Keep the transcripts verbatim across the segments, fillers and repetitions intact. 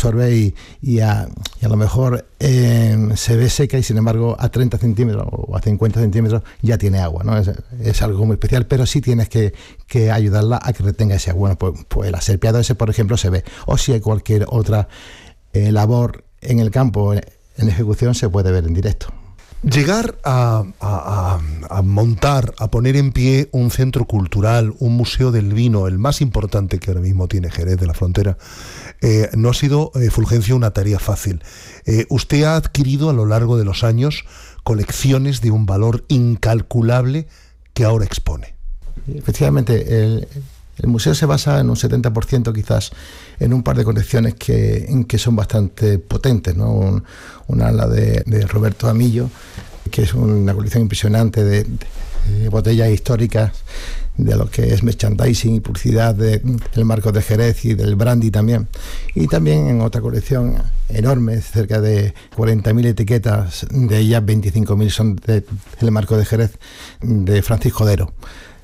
absorbe y, y, a, y a lo mejor eh, se ve seca y sin embargo a treinta centímetros o a cincuenta centímetros ya tiene agua, ¿no? Es, es algo muy especial, pero sí tienes que, que ayudarla a que retenga ese agua. Bueno, pues, pues el aserpiado ese, por ejemplo, se ve. O si hay cualquier otra eh, labor en el campo, en ejecución, se puede ver en directo. Llegar a, a, a, a montar, a poner en pie un centro cultural, un museo del vino, el más importante que ahora mismo tiene Jerez de la Frontera, eh, no ha sido, eh, Fulgencio, una tarea fácil. Eh, usted ha adquirido a lo largo de los años colecciones de un valor incalculable que ahora expone. Efectivamente, el, el museo se basa en un setenta por ciento quizás en un par de colecciones que, en que son bastante potentes, ¿no? Un, una la de, de Roberto Amillo, que es una colección impresionante de, de botellas históricas, de lo que es merchandising y publicidad de, del Marcos de Jerez y del brandy también. Y también en otra colección enorme, cerca de cuarenta mil etiquetas, de ellas veinticinco mil son de, del Marcos de Jerez, de Francisco Dero.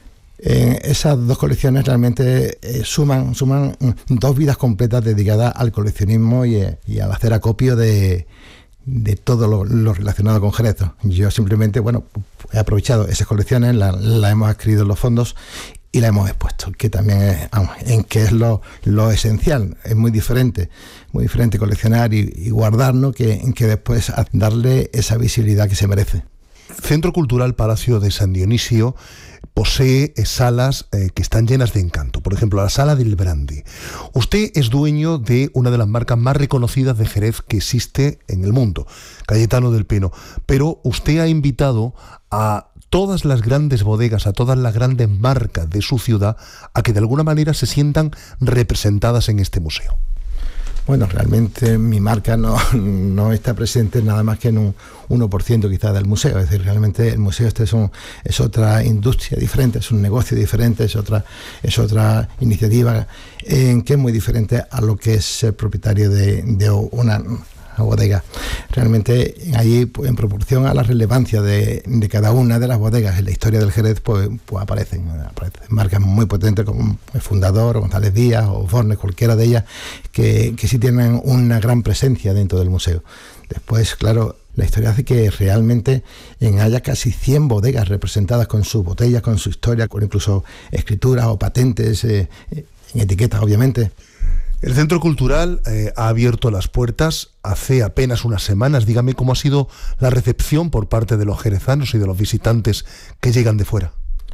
Eh, esas dos colecciones realmente eh, suman, suman dos vidas completas dedicadas al coleccionismo y, y al hacer acopio de, de todo lo, lo relacionado con Jerez. Yo simplemente, bueno, he aprovechado esas colecciones, las la hemos adquirido en los fondos y las hemos expuesto, que también es, vamos, en que es lo, lo esencial. Es muy diferente, muy diferente coleccionar y, y guardar, ¿no? que, en que después darle esa visibilidad que se merece. Centro Cultural Palacio de San Dionisio posee salas eh, que están llenas de encanto. Por ejemplo, la sala del brandy. Usted es dueño de una de las marcas más reconocidas de Jerez que existe en el mundo, Cayetano del Pino. Pero usted ha invitado a todas las grandes bodegas, a todas las grandes marcas de su ciudad, a que de alguna manera se sientan representadas en este museo. Bueno, realmente mi marca no, no está presente nada más que en un uno por ciento quizás del museo. Es decir, realmente el museo este es, un, es otra industria diferente, es un negocio diferente, es otra, es otra iniciativa en que es muy diferente a lo que es ser propietario de, de una bodega. Realmente allí, pues, en proporción a la relevancia de, de cada una de las bodegas en la historia del Jerez, pues, pues aparecen, aparecen marcas muy potentes como el Fundador, o González Díaz o Fornes, cualquiera de ellas, que, que sí tienen una gran presencia dentro del museo. Después, claro, la historia hace que realmente en haya casi cien bodegas representadas con sus botellas, con su historia, con incluso escrituras o patentes, eh, en etiquetas, obviamente. El Centro Cultural eh, ha abierto las puertas hace apenas unas semanas. Dígame cómo ha sido la recepción por parte de los jerezanos y de los visitantes que llegan de fuera.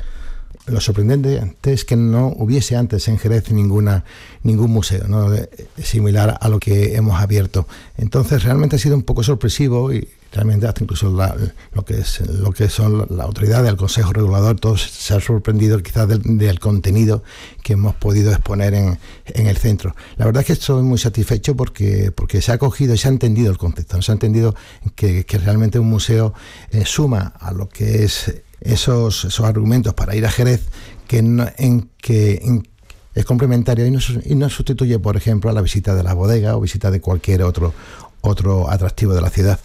Lo sorprendente es que no hubiese antes en Jerez ninguna, ningún museo, ¿no?, similar a lo que hemos abierto. Entonces realmente ha sido un poco sorpresivo y realmente hasta incluso la, lo que es lo que son la autoridad del Consejo Regulador, todos se han sorprendido quizás del, del contenido que hemos podido exponer en, en el centro. La verdad es que estoy muy satisfecho porque, porque se ha cogido y se ha entendido el concepto, ¿no? Se ha entendido que, que realmente un museo eh, suma a lo que es esos, esos argumentos para ir a Jerez, que no, en que en, es complementario y no, y no sustituye, por ejemplo, a la visita de la bodega o visita de cualquier otro, otro atractivo de la ciudad.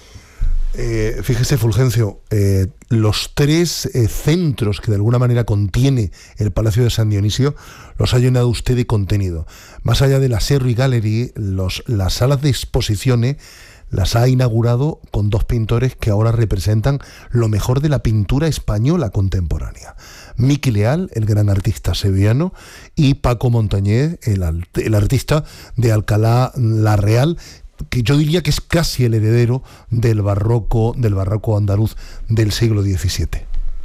Eh, fíjese, Fulgencio, eh, los tres eh, centros que de alguna manera contiene el Palacio de San Dionisio los ha llenado usted de contenido. Más allá de la Serri Gallery, los, las salas de exposiciones las ha inaugurado con dos pintores que ahora representan lo mejor de la pintura española contemporánea. Miki Leal, el gran artista sevillano, y Paco Montañés, el, el artista de Alcalá la Real, que yo diría que es casi el heredero del barroco, del barroco andaluz del siglo diecisiete.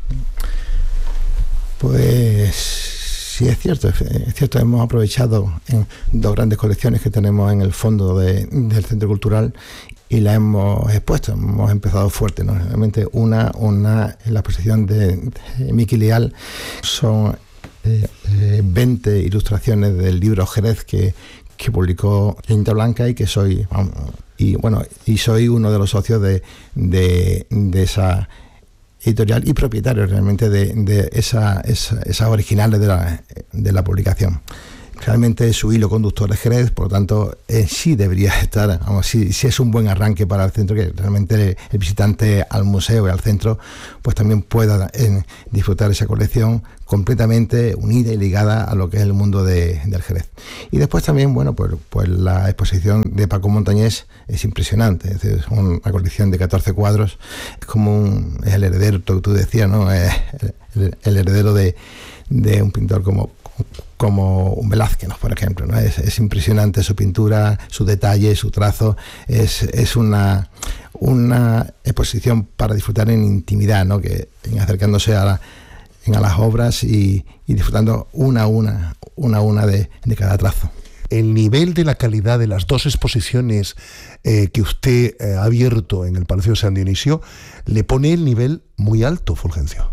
Pues sí, es cierto, es cierto, hemos aprovechado en dos grandes colecciones que tenemos en el fondo de, del Centro Cultural y la hemos expuesto, hemos empezado fuerte, ¿no? Realmente una, una en la exposición de, de Miki Leal son eh, eh, veinte ilustraciones del libro Jerez que que publicó Tinta Blanca y que soy y bueno y soy uno de los socios de, de, de esa editorial y propietario realmente de, de esa, esa, esas originales de la, de la publicación. realmente su hilo conductor es Jerez, por lo tanto en sí debería estar, vamos, si, si es un buen arranque para el centro, que realmente el visitante al museo y al centro pues también pueda en, disfrutar esa colección completamente unida y ligada a lo que es el mundo de, del Jerez. Y después también, bueno, pues, pues la exposición de Paco Montañés es impresionante, es, decir, es una colección de catorce cuadros, es como un, es el heredero, tú, tú decías, ¿no? Es el, el heredero de, de un pintor como como un Velázquez, ¿no? Por ejemplo, ¿no? Es, es impresionante su pintura, su detalle, su trazo, es, es una, una exposición para disfrutar en intimidad, ¿no? Que en acercándose a, la, en a las obras y, y disfrutando una a una, una a una de, de cada trazo. El nivel de la calidad de las dos exposiciones eh, que usted eh, ha abierto en el Palacio de San Dionisio le pone el nivel muy alto, Fulgencio.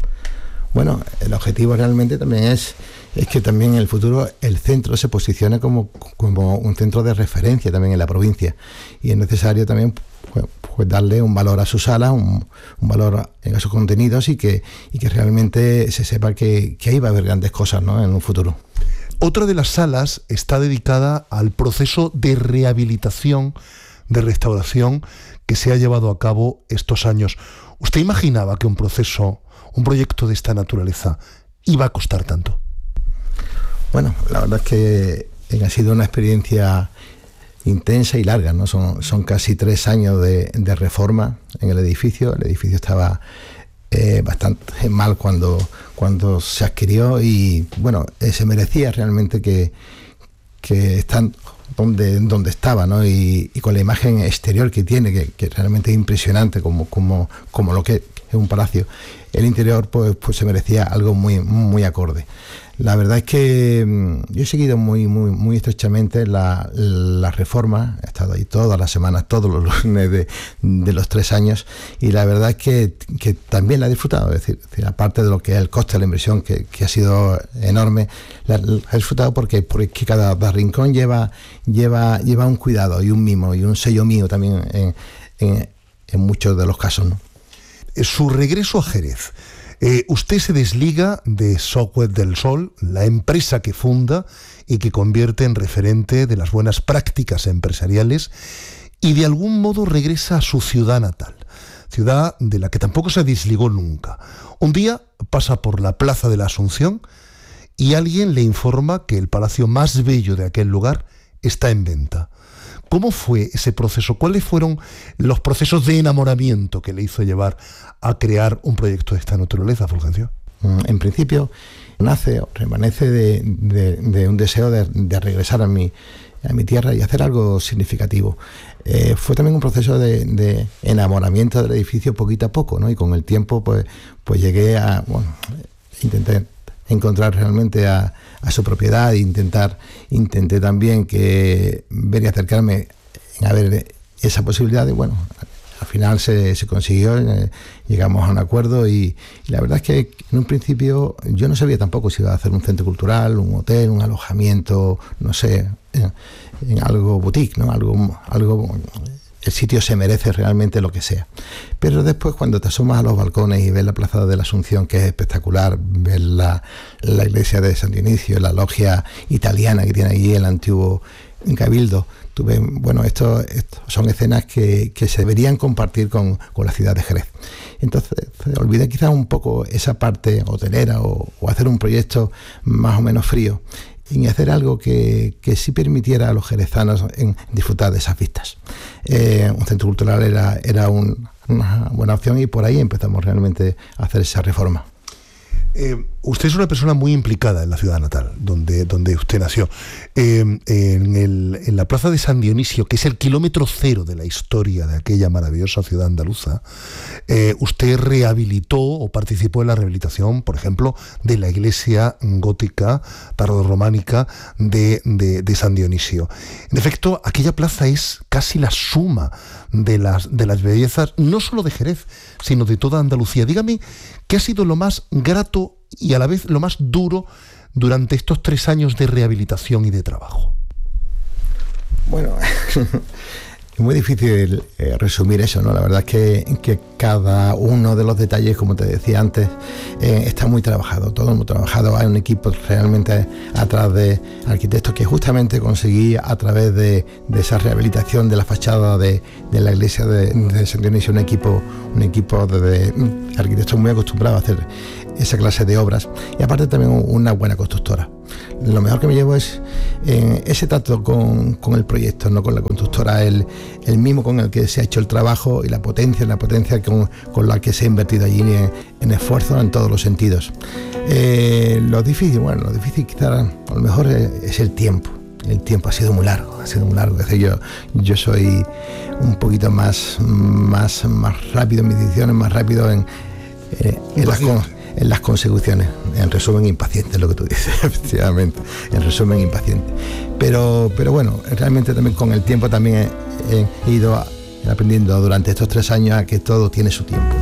Bueno, el objetivo realmente también es, es que también en el futuro el centro se posicione como, como un centro de referencia también en la provincia, y es necesario también pues, pues darle un valor a sus salas, un, un valor a sus contenidos, y que, y que realmente se sepa que, que ahí va a haber grandes cosas, ¿no? En un futuro. Otra de las salas está dedicada al proceso de rehabilitación, de restauración que se ha llevado a cabo estos años. ¿Usted imaginaba que un proceso, un proyecto de esta naturaleza iba a costar tanto? Bueno, la verdad es que ha sido una experiencia intensa y larga, ¿no? Son, son casi tres años de, de reforma en el edificio. El edificio estaba eh, bastante mal cuando, cuando se adquirió, y bueno, eh, se merecía realmente que, que están donde, donde estaba, ¿no? Y, y con la imagen exterior que tiene, que, que realmente es impresionante como, como, como lo que es un palacio. El interior pues, pues se merecía algo muy, muy acorde. La verdad es que mmm, yo he seguido muy, muy, muy estrechamente la, la reforma, he estado ahí todas las semanas, todos los lunes de, de los tres años, y la verdad es que, que también la he disfrutado, es decir, es decir, aparte de lo que es el coste de la inversión, que, que ha sido enorme, la, la he disfrutado porque, porque cada, cada rincón lleva, lleva, lleva un cuidado y un mimo y un sello mío también en, en, en muchos de los casos, ¿no? Su regreso a Jerez. Eh, usted se desliga de Software del Sol, la empresa que funda y que convierte en referente de las buenas prácticas empresariales, y de algún modo regresa a su ciudad natal, ciudad de la que tampoco se desligó nunca. Un día pasa por la Plaza de la Asunción y alguien le informa que el palacio más bello de aquel lugar está en venta. ¿Cómo fue ese proceso? ¿Cuáles fueron los procesos de enamoramiento que le hizo llevar a crear un proyecto de esta naturaleza, Fulgencio? En principio, nace o remanece de, de, de un deseo de, de regresar a mi, a mi tierra y hacer algo significativo. Eh, fue también un proceso de, de enamoramiento del edificio poquito a poco, ¿no? Y con el tiempo, pues, pues llegué a... Bueno, intenté encontrar realmente a, a su propiedad, e intentar intenté también que ver y acercarme a ver esa posibilidad, y bueno, al final se, se consiguió, eh, llegamos a un acuerdo, y, y la verdad es que en un principio yo no sabía tampoco si iba a hacer un centro cultural, un hotel, un alojamiento, no sé, en, en algo boutique, ¿no? Algo, algo el sitio se merece realmente lo que sea. Pero después, cuando te asomas a los balcones y ves la Plaza de la Asunción, que es espectacular, ves la, la iglesia de San Dionisio, la logia italiana que tiene allí el antiguo Cabildo, tú ves, bueno, esto, esto son escenas que, que se deberían compartir con, con la ciudad de Jerez. Entonces, olvidé quizás un poco esa parte hotelera, o, o hacer un proyecto más o menos frío, y hacer algo que, que sí permitiera a los jerezanos en disfrutar de esas vistas. Eh, un centro cultural era, era un, una buena opción, y por ahí empezamos realmente a hacer esa reforma. Eh, usted es una persona muy implicada en la ciudad natal, donde, donde usted nació. Eh, en, el, en la Plaza de San Dionisio, que es el kilómetro cero de la historia de aquella maravillosa ciudad andaluza, eh, usted rehabilitó o participó en la rehabilitación, por ejemplo, de la iglesia gótica tardorrománica de, de, de San Dionisio. En efecto, aquella plaza es casi la suma de las, de las bellezas, no solo de Jerez, sino de toda Andalucía. Dígame, ¿qué ha sido lo más grato y a la vez lo más duro durante estos tres años de rehabilitación y de trabajo? Bueno, Es muy difícil eh, resumir eso, ¿no? La verdad es que, que cada uno de los detalles, como te decía antes, eh, está muy trabajado, todo muy trabajado. Hay un equipo realmente atrás de arquitectos que justamente conseguí a través de, de esa rehabilitación de la fachada de, de la iglesia de, de San Dionisio, un equipo, un equipo de, de arquitectos muy acostumbrados a hacer esa clase de obras, y aparte también una buena constructora. Lo mejor que me llevo es eh, ese trato con, con el proyecto, no con la constructora, el, el mismo con el que se ha hecho el trabajo, y la potencia, la potencia con, con la que se ha invertido allí en, en esfuerzo en todos los sentidos. Eh, lo difícil, bueno, lo difícil quizá a lo mejor es, es el tiempo. El tiempo ha sido muy largo, ha sido muy largo. Es decir, yo, yo soy un poquito más, más, más rápido en mis decisiones, más rápido en, eh, en las cosas. En las consecuciones, en resumen, impaciente, es lo que tú dices, efectivamente, en resumen, impaciente. Pero, pero bueno, realmente también con el tiempo también he, he ido aprendiendo durante estos tres años a que todo tiene su tiempo.